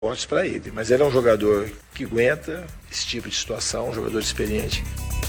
pontos para ele, mas ele é um jogador que aguenta esse tipo de situação, um jogador experiente.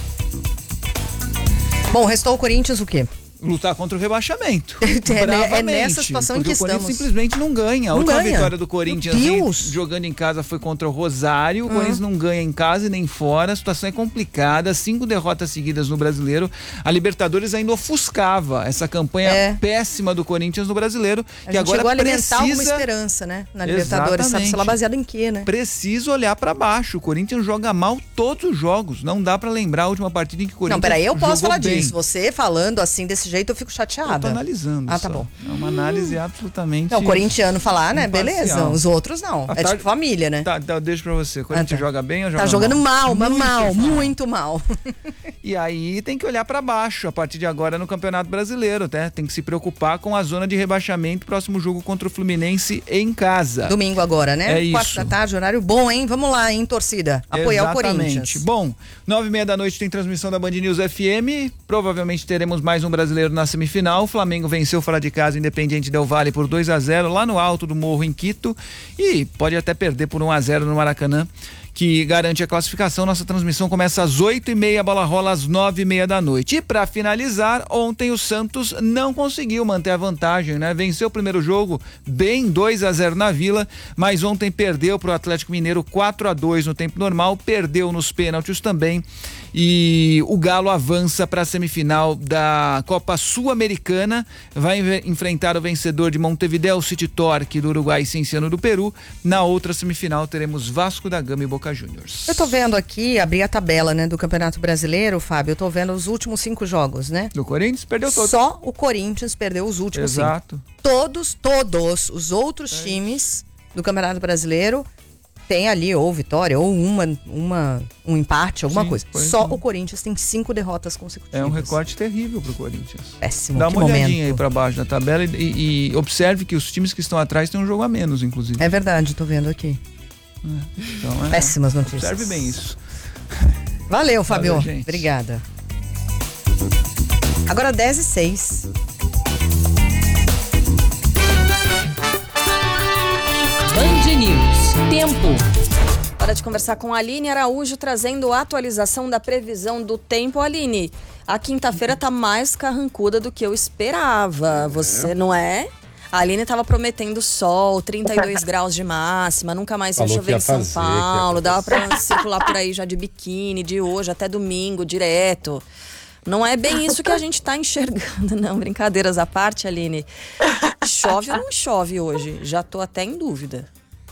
Bom, restou o Corinthians o quê? Lutar contra o rebaixamento. É nessa situação em que o Corinthians estamos. simplesmente não ganha. A última vitória do Corinthians jogando em casa foi contra o Rosário. O Corinthians não ganha em casa e nem fora. A situação é complicada. 5 derrotas seguidas no Brasileiro. A Libertadores ainda ofuscava essa campanha péssima do Corinthians no Brasileiro. Que agora chegou a alimentar precisa uma esperança, né? Na Libertadores. Sabe se ela baseada em quê, né? Precisa olhar pra baixo. O Corinthians joga mal todos os jogos. Não dá pra lembrar a última partida em que o Corinthians Não, peraí, eu posso falar bem. disso. Você falando assim desse jeito, eu fico chateada. Eu tô analisando. Tá bom. É uma análise absolutamente. Não, o corintiano falar, né? imparcial. Beleza. Os outros não. É tipo família, né? Tá, deixa pra você. O Corinthians joga bem ou joga mal? Tá jogando mal, muito mal. E aí tem que olhar pra baixo a partir de agora no Campeonato Brasileiro, né? Tem que se preocupar com a zona de rebaixamento. Próximo jogo contra o Fluminense em casa. Domingo agora, né? É isso. 4 da tarde, horário bom, hein? Vamos lá, hein, torcida? Apoiar o Corinthians. Bom, 9h30 da noite tem transmissão da Band News FM. Provavelmente teremos mais um brasileiro na semifinal. O Flamengo venceu fora de casa Independiente Del Valle por 2-0 lá no alto do morro em Quito e pode até perder por 1-0 no Maracanã, que garante a classificação. Nossa transmissão começa às 8h30, a bola rola às 9h30 da noite. E para finalizar, ontem o Santos não conseguiu manter a vantagem, né? Venceu o primeiro jogo bem, 2-0 na Vila, mas ontem perdeu para o Atlético Mineiro 4-2 no tempo normal, perdeu nos pênaltis também. E o Galo avança para a semifinal da Copa Sul-Americana, vai enfrentar o vencedor de Montevideo City Torque do Uruguai e Cienciano do Peru. Na outra semifinal teremos Vasco da Gama e Boca Juniors. Eu tô vendo aqui, abri a tabela, né, do Campeonato Brasileiro, Fábio, eu tô vendo os últimos 5 jogos, né? Do Corinthians perdeu todos. Só o Corinthians perdeu os últimos 5. Exato. Todos os outros times do Campeonato Brasileiro tem ali ou vitória ou um empate, alguma coisa. Só o Corinthians tem 5 derrotas consecutivas. É um recorte terrível pro Corinthians. Péssimo. Dá uma olhadinha aí pra baixo da tabela e observe que os times que estão atrás têm um jogo a menos, inclusive. É verdade, tô vendo aqui. Então, péssimas notícias. Observe bem isso. Valeu, Fábio. Valeu, gente. Obrigada. Agora 10h06. Band News. Tempo. Hora de conversar com a Aline Araújo, trazendo a atualização da previsão do tempo. Aline, a quinta-feira tá mais carrancuda do que eu esperava. Você não é? A Aline tava prometendo sol, 32 graus de máxima, nunca mais ia chover em São Paulo, dava pra circular por aí já de biquíni, de hoje até domingo, direto. Não é bem isso que a gente tá enxergando, não. Brincadeiras à parte, Aline. Chove ou não chove hoje? Já tô até em dúvida.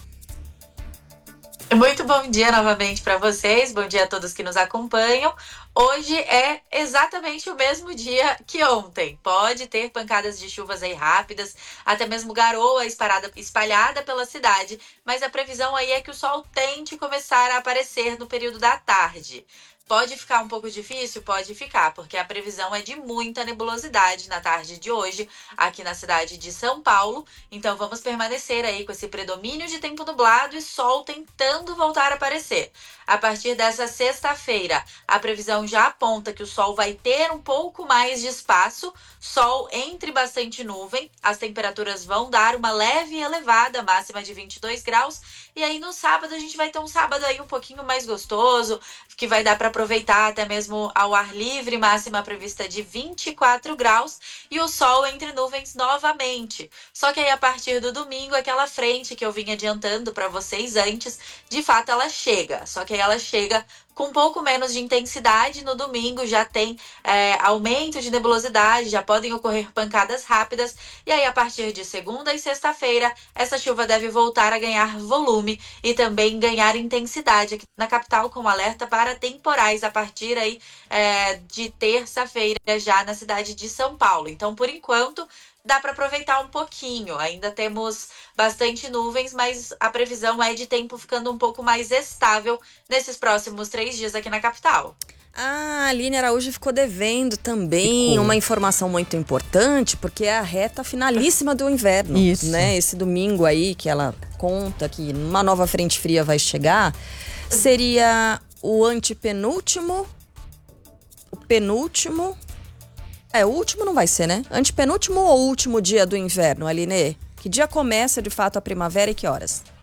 Muito bom dia novamente para vocês, bom dia a todos que nos acompanham. Hoje é exatamente o mesmo dia que ontem. Pode ter pancadas de chuvas aí rápidas, até mesmo garoa espalhada pela cidade, mas a previsão aí é que o sol tente começar a aparecer no período da tarde. Pode ficar um pouco difícil? Pode ficar, porque a previsão é de muita nebulosidade na tarde de hoje aqui na cidade de São Paulo. Então vamos permanecer aí com esse predomínio de tempo nublado e sol tentando voltar a aparecer. A partir dessa sexta-feira, a previsão já aponta que o sol vai ter um pouco mais de espaço, sol entre bastante nuvem, as temperaturas vão dar uma leve elevada, máxima de 22 graus, e aí no sábado a gente vai ter um sábado aí um pouquinho mais gostoso, que vai dar para aproveitar até mesmo ao ar livre, máxima prevista de 24 graus, e o sol entre nuvens novamente. Só que aí a partir do domingo, aquela frente que eu vinha adiantando para vocês antes, de fato ela chega, só que aí ela chega com um pouco menos de intensidade. No domingo já tem aumento de nebulosidade, já podem ocorrer pancadas rápidas, e aí a partir de segunda e sexta-feira essa chuva deve voltar a ganhar volume e também ganhar intensidade aqui na capital, com alerta para temporais a partir aí de terça-feira já na cidade de São Paulo. Então, por enquanto, dá para aproveitar um pouquinho. Ainda temos bastante nuvens, mas a previsão é de tempo ficando um pouco mais estável nesses próximos 3 dias aqui na capital. A Aline Araújo ficou devendo também uma informação muito importante, porque é a reta finalíssima do inverno. Isso. Né? Esse domingo aí, que ela conta que uma nova frente fria vai chegar, seria o antepenúltimo, o penúltimo... o último não vai ser, né? Antepenúltimo ou último dia do inverno, Aline? Que dia começa, de fato, a primavera e que horas?